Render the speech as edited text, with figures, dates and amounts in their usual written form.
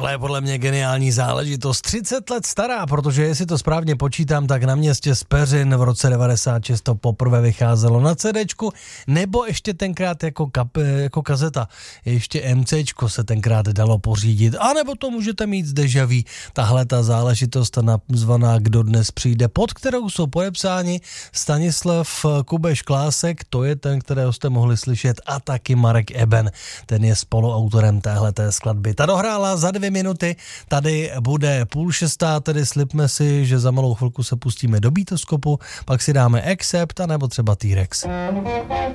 Tohle je podle mě geniální záležitost. 30 let stará, protože jestli to správně počítám, tak Na městě z Peřin v roce 96 to poprvé vycházelo na CDčku, nebo ještě tenkrát jako kazeta. Ještě MCčko se tenkrát dalo pořídit, anebo to můžete mít z Deja Vu. Tahle ta záležitost nazvaná Kdo dnes přijde, pod kterou jsou podepsáni Stanislav Kubeš Klásek, to je ten, kterého jste mohli slyšet, a taky Marek Eben, ten je spoluautorem téhleté skladby. Ta dohrála za 2 minuty, tady bude 5:30, tedy slibme si, že za malou chvilku se pustíme do Beatoskopu, pak si dáme Accept, anebo třeba T-Rex.